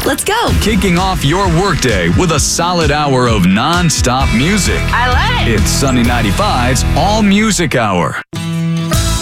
Let's go. Kicking off your workday with a solid hour of non-stop music. I love it. It's Sunny 95's All Music Hour.